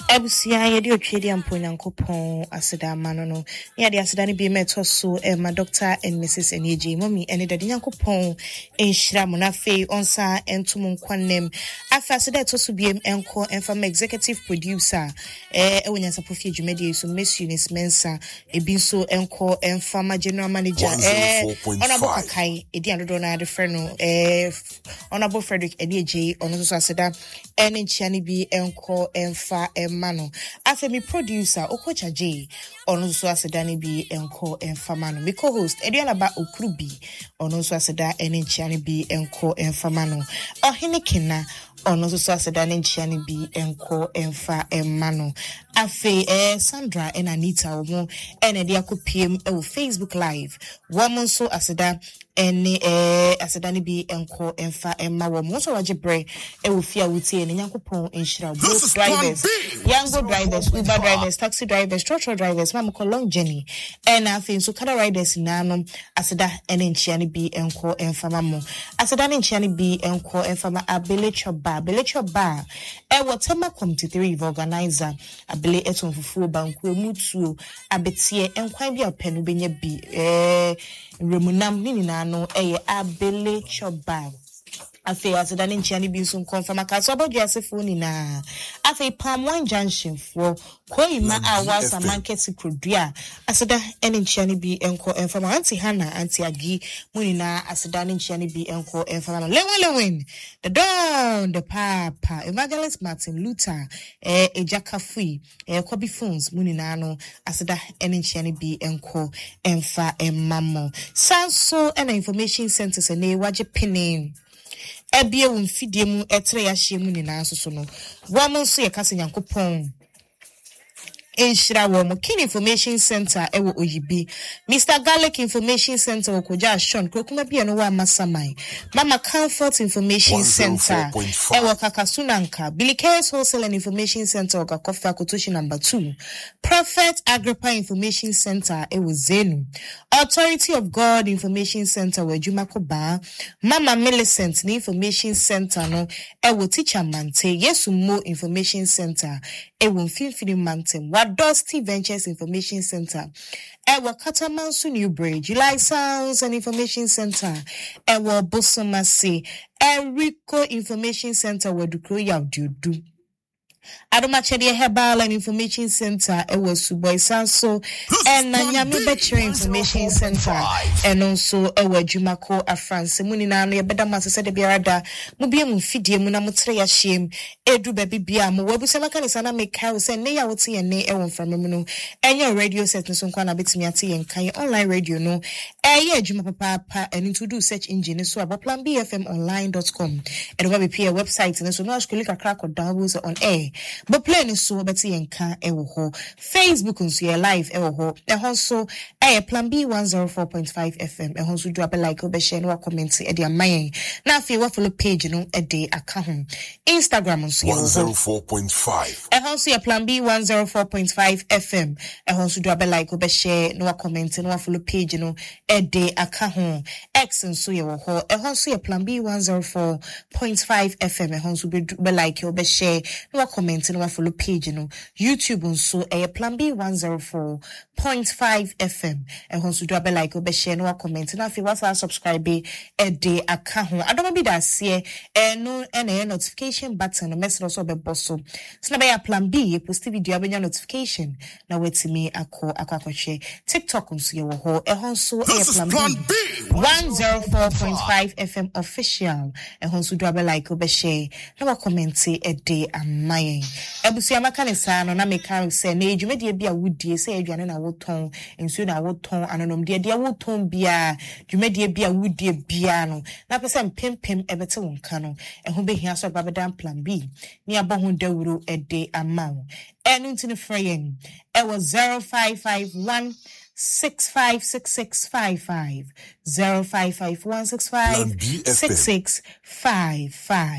Ebusia yedi otwedi ampo nyankopon aseda mano no ya de aseda ne bi meto so ma Dr. and Mrs. Eneji mommy ene de nyankopon enhira mo na fe onsa entum nkwanem afa aseda to so biem enko enfam executive producer ewonyansa profie dwumadi so Miss Eunice Mensa ebi so enko enfam general manager honorable Kakai edi adodo na de frɛ no honorable Frederick Eneji ono so aseda ene nchiane bi enko enfa mano afemi producer Okocha J ono so aseda ne bi enko enfamano me co-host Edialaba Okrubi ono so aseda ene nchiane bi enko enfamano ohene kena ono so aseda ne nchiane bi enko enfa mano afe Sandra and Anita omo ene dia kopiem e Facebook live woman so aseda ene aseda ne bi enko enfa emma woman so wajebre e wo fia wutie ne nyankopon enhira both drivers Yango drivers, Uber drivers, taxi drivers, trotro drivers, mama long journey. And I think so kada riders nanum aseda enchiani bi enko enfama mo. Aseda enchiani bi enko enfama abele choba. Watema committee 3 organizer abele eton fufu banku mutu abetie enkwan bi openu benye bi remunam nini nano abele choba. Afe aseda nchiani bi so confirm akaso abodu asefo ni na afe Palm Wine Junction for Koima awasa market krodua aseda nchiani bi enko enfama anti Hana anti Agi muni na aseda nchiani bi enko enfama lewin the don the papa Evangelist Martin Luther ejakafui Kobi phones muni na no aseda nchiani bi enko enfa emmamo sanso and information centers ene waje pinning ebie wo mfidie mu etre ya hye mu nyina so no wo mo so ye kase nyankopon enhira wo mo Kin Information Center ewo Oyibi Mr. Garlic Information Center okoja Sean kokuma bia no wa masamai Mama Comfort Information Center ewo Kakasunanka Billy Case Wholesale and Information Center okakofa kotoshi number 2 Prophet Agrippa Information Center ewo Zenu Authority of God Information Center Wajumakoba Mama Millicent Information Center no ewo Teacher Mante Yesu Mo Information Center ewo Mfimfini Mountain Dusty Ventures Information Center ewo Katamansu New Bridge July Sounds and Information Center ewo Bosomasi Enrico Information Center Wadukro Yaududu Adomachede Herbal and Information Center ewo Suboy Sanso and Nyame Betcher Information Center and also ewo Jumako Afrance muni na no yebeda masese de biarada mu bia mu fidie mu na mutre ya hiem edu baby bia mu wabusa maka ne sana make house ne ya wote ye ne ewo mframa mu no enye radio set so nkwa na betimi ate ye nkan online radio no eye adwuma papa and to do search engine so abaplanbfmonline.com and we be website so no ask click crack or downloads on air but play so beti yenka ewo ho Facebook nso ye live ewo ho so Plan B 104.5 FM so do like obe share no comment e dia mayen na afi wa follow page no e de aka ho Instagram nso ye 104.5 so Plan B 104.5 FM so do like obe share no comment no follow page no e de aka ho X nso ye wo ho so Plan B 104.5 FM so be like obe share no comment no follow page no YouTube nso Plan B 104.5 FM so do like obe share no comment na fi wasa subscribe de aka ho adoma bi da se no notification button no message so be bosso so na be Plan B post video abenya notification na wetimi akwa TikTok nso ye wo ho so Plan B 104.5 FM official so do like obe share no comment de amayen ebusia maka ne saa no na meka se na edwumedie bia wudie se aduane na woton ensu na woton anonom de woton bia dwumedie bia wudie bia no na pese mpempem ebete wonka no ho behia so babeda Plan B ni aboho dawuro de amawo enu ntini frayen was 0551 656655 0551 656655